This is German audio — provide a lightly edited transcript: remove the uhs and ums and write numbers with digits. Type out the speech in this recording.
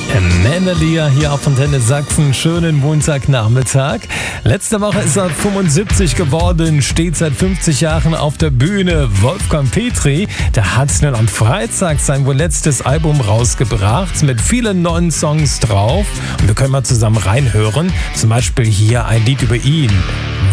Mandalia hier auf Antenne Sachsen. Schönen Montagnachmittag. Letzte Woche ist er 75 geworden, steht seit 50 Jahren auf der Bühne. Wolfgang Petri, der hat nun am Freitag sein wohl letztes Album rausgebracht mit vielen neuen Songs drauf. Und wir können mal zusammen reinhören. Zum Beispiel hier ein Lied über ihn.